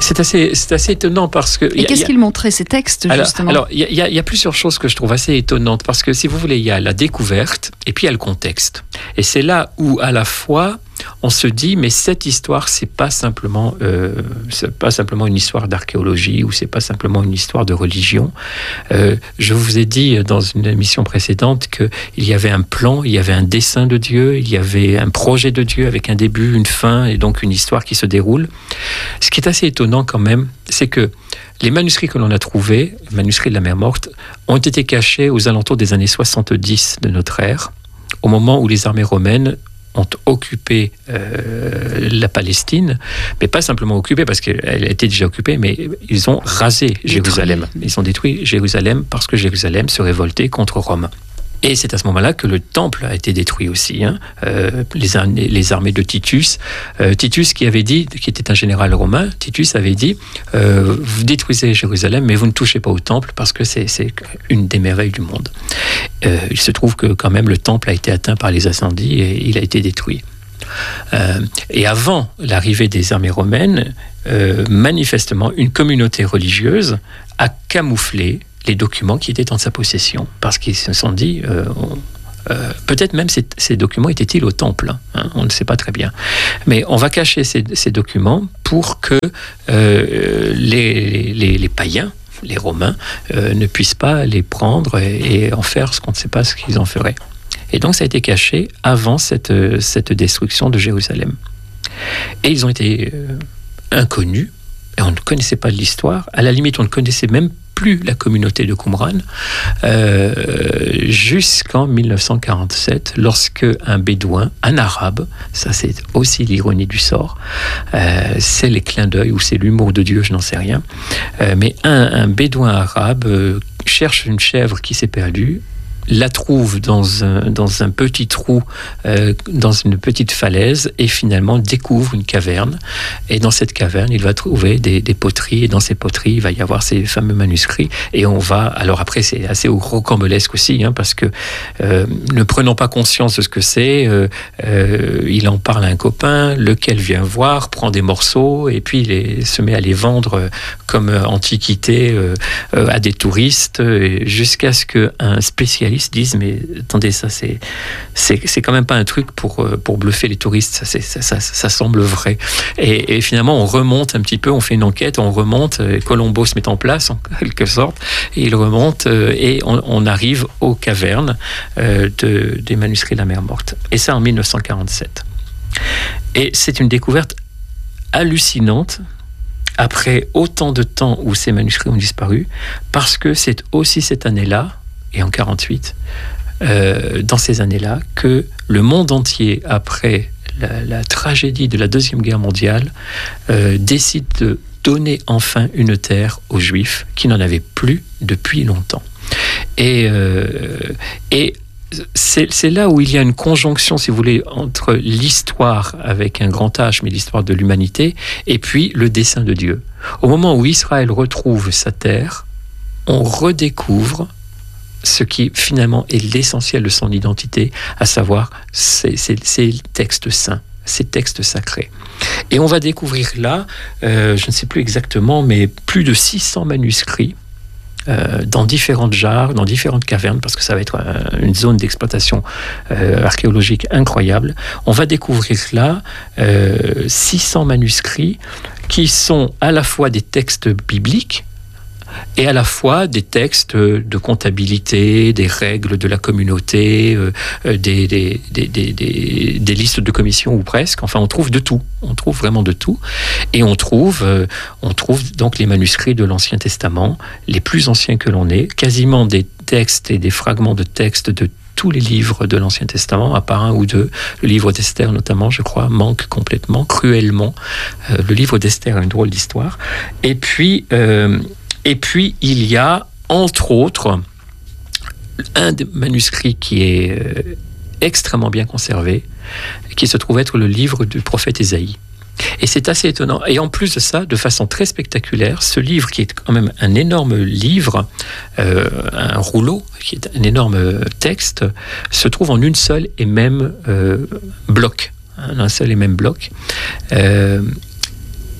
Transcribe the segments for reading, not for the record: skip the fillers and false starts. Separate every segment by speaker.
Speaker 1: C'est assez étonnant parce que...
Speaker 2: Et qu'est-ce qu'ils montraient, ces textes, justement ?
Speaker 1: Alors, il y a plusieurs choses que je trouve assez étonnantes, parce que, si vous voulez, il y a la découverte, et puis il y a le contexte. Et c'est là où, à la fois, on se dit, mais cette histoire, c'est pas simplement une histoire d'archéologie, ou c'est pas simplement une histoire de religion. Je vous ai dit, dans une émission précédente, qu'il y avait un plan, il y avait un dessein de Dieu, il y avait un projet de Dieu, avec un début, une fin, et donc une histoire qui se déroule. Ce qui est assez étonnant quand même, c'est que les manuscrits que l'on a trouvés, les manuscrits de la Mer Morte, ont été cachés aux alentours des années 70 de notre ère, au moment où les armées romaines ont occupé la Palestine, mais pas simplement occupé parce qu'elle était déjà occupée, mais ils ont rasé Jérusalem. Ils ont détruit Jérusalem parce que Jérusalem se révoltait contre Rome. Et c'est à ce moment-là que le temple a été détruit aussi. Les armées de Titus. Titus qui avait dit, qui était un général romain, Titus avait dit, vous détruisez Jérusalem, mais vous ne touchez pas au temple parce que c'est une des merveilles du monde. Il se trouve que quand même le temple a été atteint par les incendies et il a été détruit. Et avant l'arrivée des armées romaines, manifestement, une communauté religieuse a camouflé les documents qui étaient en sa possession, parce qu'ils se sont dit, peut-être même ces documents étaient-ils au temple, on ne sait pas très bien. Mais on va cacher ces documents pour que les païens, les Romains, ne puissent pas les prendre et en faire ce qu'on ne sait pas ce qu'ils en feraient. Et donc ça a été caché avant cette destruction de Jérusalem. Et ils ont été inconnus, et on ne connaissait pas de l'histoire. À la limite, on ne connaissait même plus la communauté de Qumran, jusqu'en 1947, lorsque un bédouin, un arabe, ça c'est aussi l'ironie du sort, c'est les clins d'œil ou c'est l'humour de Dieu, je n'en sais rien, mais un bédouin arabe cherche une chèvre qui s'est perdue, la trouve dans un petit trou, dans une petite falaise, et finalement découvre une caverne. Et dans cette caverne, il va trouver des poteries, et dans ces poteries, il va y avoir ces fameux manuscrits. Et on va... Alors après, c'est assez rocambolesque aussi, parce que ne prenant pas conscience de ce que c'est, il en parle à un copain, lequel vient voir, prend des morceaux, et puis se met à les vendre comme antiquité à des touristes, jusqu'à ce qu'un spécialiste disent, mais attendez, ça c'est quand même pas un truc pour bluffer les touristes, ça semble vrai. Et finalement, on remonte un petit peu, on fait une enquête, on remonte, Colombo se met en place, en quelque sorte, et il remonte, et on arrive aux cavernes des manuscrits de la Mer Morte. Et ça en 1947. Et c'est une découverte hallucinante, après autant de temps où ces manuscrits ont disparu, parce que c'est aussi cette année-là, et en 1948, dans ces années-là, que le monde entier, après la tragédie de la Deuxième Guerre mondiale, décide de donner enfin une terre aux Juifs qui n'en avaient plus depuis longtemps. Et c'est là où il y a une conjonction, si vous voulez, entre l'histoire avec un grand H, mais l'histoire de l'humanité, et puis le dessein de Dieu. Au moment où Israël retrouve sa terre, on redécouvre ce qui finalement est l'essentiel de son identité, à savoir ces textes saints, ces textes sacrés. Et on va découvrir là, je ne sais plus exactement, mais plus de 600 manuscrits dans différentes jarres, dans différentes cavernes, parce que ça va être une zone d'exploitation archéologique incroyable. On va découvrir là 600 manuscrits qui sont à la fois des textes bibliques, et à la fois des textes de comptabilité, des règles de la communauté, des listes de commissions ou presque. Enfin, on trouve de tout. On trouve vraiment de tout. Et on trouve donc les manuscrits de l'Ancien Testament, les plus anciens que l'on ait, quasiment des textes et des fragments de textes de tous les livres de l'Ancien Testament, à part un ou deux. Le livre d'Esther, notamment, je crois, manque complètement, cruellement. Le livre d'Esther a une drôle d'histoire. Et puis, il y a, entre autres, un des manuscrits qui est extrêmement bien conservé, qui se trouve être le livre du prophète Ésaïe. Et c'est assez étonnant. Et en plus de ça, de façon très spectaculaire, ce livre, qui est quand même un énorme livre, un rouleau, qui est un énorme texte, se trouve en une seule et même bloc. Un seul et même bloc.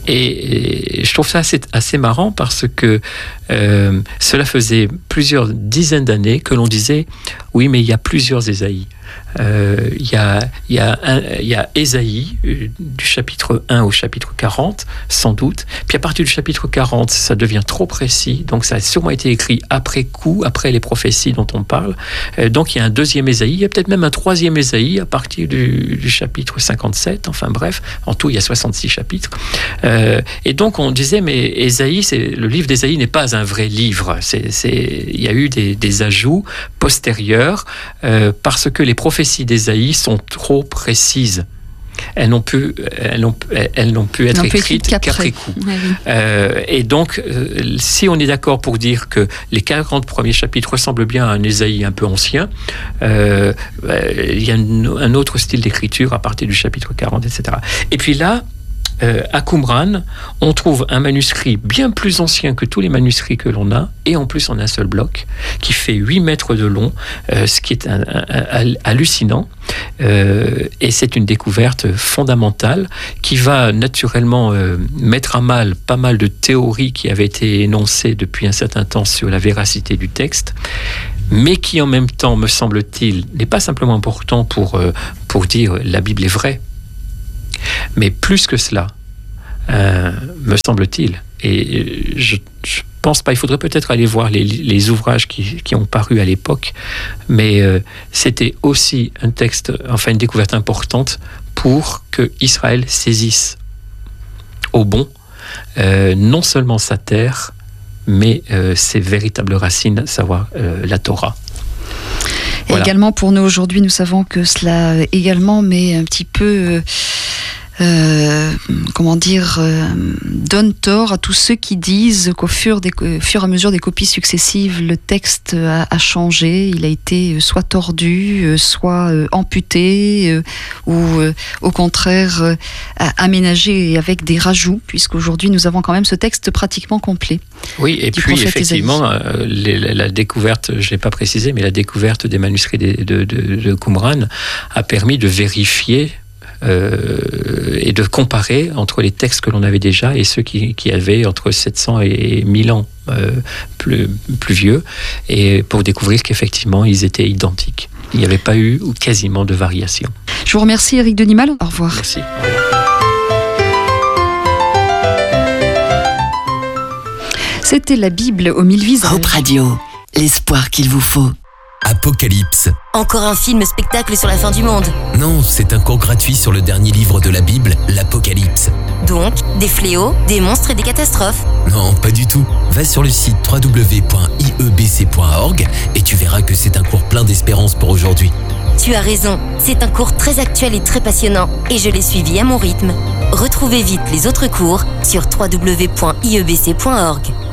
Speaker 1: Et je trouve ça assez marrant parce que cela faisait plusieurs dizaines d'années que l'on disait oui, mais il y a plusieurs Ésaïe. Il y a Ésaïe du chapitre 1 au chapitre 40, sans doute. Puis à partir du chapitre 40, ça devient trop précis. Donc ça a sûrement été écrit après coup, après les prophéties dont on parle. Donc il y a un deuxième Ésaïe. Il y a peut-être même un troisième Ésaïe à partir du chapitre 57. Enfin bref, en tout, il y a 66 chapitres. Et donc on disait, mais Ésaïe, le livre d'Ésaïe n'est pas un vrai livre. Il y a eu des ajouts postérieurs parce que les prophéties d'Ésaïe sont trop précises. Elles n'ont pu être écrites qu'après coup. Oui. Et donc, si on est d'accord pour dire que les 40 premiers chapitres ressemblent bien à un Ésaïe un peu ancien, il y a un autre style d'écriture à partir du chapitre 40, etc. Et puis là, à Qumran, on trouve un manuscrit bien plus ancien que tous les manuscrits que l'on a, et en plus en un seul bloc, qui fait 8 mètres de long, ce qui est hallucinant. Et c'est une découverte fondamentale qui va naturellement mettre à mal pas mal de théories qui avaient été énoncées depuis un certain temps sur la véracité du texte, mais qui en même temps, me semble-t-il, n'est pas simplement important pour dire la Bible est vraie, mais plus que cela, me semble-t-il. Et je pense pas, il faudrait peut-être aller voir les ouvrages qui ont paru à l'époque, mais c'était aussi un texte, enfin une découverte importante pour que Israël saisisse au bon non seulement sa terre, mais ses véritables racines, à savoir la Torah.
Speaker 2: Voilà. Et également pour nous aujourd'hui, nous savons que cela également met un petit peu... donne tort à tous ceux qui disent qu'au fur et à mesure des copies successives, le texte a changé, il a été soit tordu, soit amputé, ou au contraire aménagé avec des rajouts, puisqu'aujourd'hui nous avons quand même ce texte pratiquement complet.
Speaker 1: Oui, et puis effectivement, la découverte, je ne l'ai pas précisé, mais la découverte des manuscrits de Qumran a permis de vérifier et de comparer entre les textes que l'on avait déjà et ceux qui avaient entre 700 et 1000 ans plus vieux, et pour découvrir qu'effectivement ils étaient identiques. Il n'y avait pas eu quasiment de variation.
Speaker 2: Je vous remercie Éric Denimal, au revoir.
Speaker 1: Merci.
Speaker 2: C'était la Bible aux 1000 visages.
Speaker 3: Hope Radio, l'espoir qu'il vous faut.
Speaker 4: Apocalypse.
Speaker 3: Encore un film-spectacle sur la fin du monde.
Speaker 4: Non, c'est un cours gratuit sur le dernier livre de la Bible, l'Apocalypse.
Speaker 3: Donc, des fléaux, des monstres et des catastrophes.
Speaker 4: Non, pas du tout. Va sur le site www.iebc.org et tu verras que c'est un cours plein d'espérance pour aujourd'hui.
Speaker 3: Tu as raison, c'est un cours très actuel et très passionnant, et je l'ai suivi à mon rythme. Retrouvez vite les autres cours sur www.iebc.org.